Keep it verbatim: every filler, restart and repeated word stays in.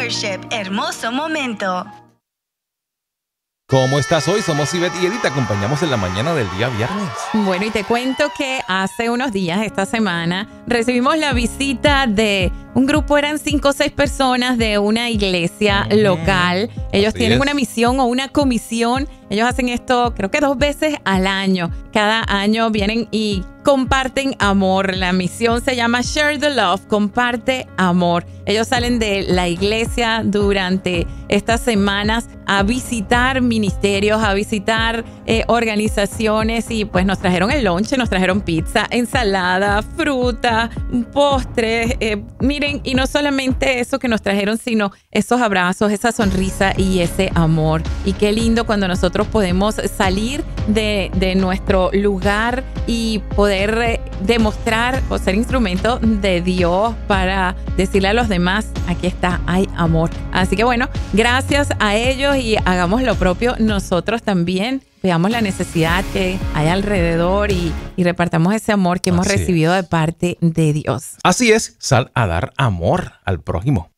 Worship, hermoso momento. ¿Cómo estás hoy? Somos Ivette y Eddie, te acompañamos en la mañana del día viernes. Bueno, y te cuento que hace unos días, esta semana, recibimos la visita de un grupo, eran cinco o seis personas de una iglesia mm, local. Ellos así tienen es. una misión o una comisión. Ellos hacen esto creo que dos veces al año. Cada año vienen y comparten amor. La misión se llama Share the Love, comparte amor. Ellos salen de la iglesia durante estas semanas a visitar ministerios, a visitar eh, organizaciones y pues nos trajeron el lunch, nos trajeron pizza, ensalada, fruta, postres. Eh, miren, y no solamente eso que nos trajeron, sino esos abrazos, esa sonrisa y ese amor. Y qué lindo cuando nosotros podemos salir de, de nuestro lugar y poder eh, demostrar o ser instrumento de Dios para decirle a los demás, aquí está, hay amor. Así que bueno, gracias a ellos y hagamos lo propio nosotros también. Veamos la necesidad que hay alrededor y, y repartamos ese amor que hemos Así recibido es. de parte de Dios. Así es, sal a dar amor al prójimo.